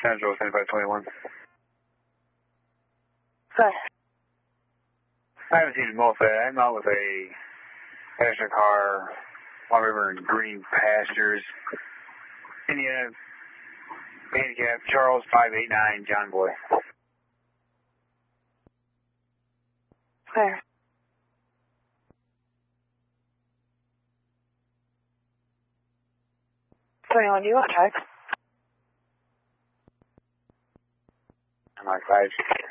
Central 7521. Sorry. I haven't seen Moffett. I'm out with a passenger car, Long River and Green Pastures. Indiana, handicap, Charles 589, John Boy. Where? On you, I'll try. I'm on 5.